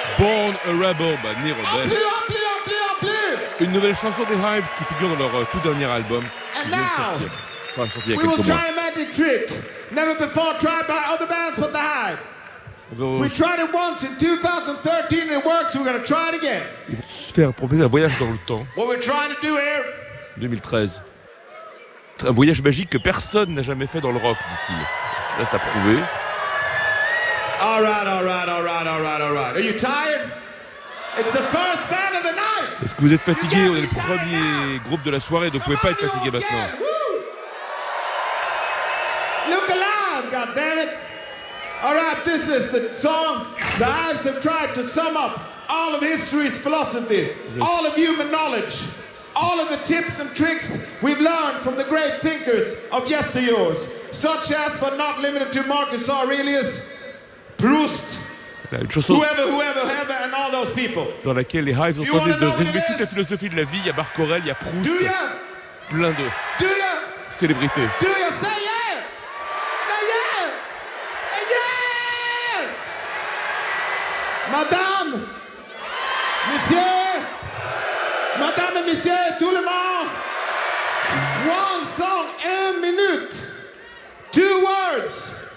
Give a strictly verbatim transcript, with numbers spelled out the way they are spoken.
Born a Rebel, bah, né En rebelle. plus, en plus, en plus, en plus. Une nouvelle chanson des Hives qui figure dans leur euh, tout dernier album qui And vient de now, sortir. Enfin, sorti il y a We will quelques mois. try a magic trick never before tried by other bands but the Hives. On va We tried it once in two thousand thirteen and it worked, so we're going to try it again. se faire proposer un voyage dans le temps, What we're trying to do here, deux mille treize. Un voyage magique que personne n'a jamais fait dans le rock, dit-il. Ce qui reste à prouver. all right, all right, all right, all right, all right. Are you tired? It's the first band of the night. Est-ce que vous êtes fatigué? On est le premier groupe de la soirée, donc vous pouvez pas être fatigué maintenant. Look alive, goddammit. All right, this is the song the Hives have tried to sum up all of history's philosophy, all of human knowledge, all of the tips and tricks we've learned from the great thinkers of yesteryears, such as, but not limited to, Marcus Aurelius, Proust, Là, une chanson whoever, whoever, whoever, and all those people. dans laquelle les Hives ont You tenté wanna de know what résumer it toute la is? philosophie de la vie. Il y a Marc Aurèle, il y a Proust, Do ya? plein de Do ya? célébrités. Do ya? Say yeah! Say yeah! Say yeah! Madame, Monsieur, Madame et Monsieur, tout le monde, one song, une minute, two words.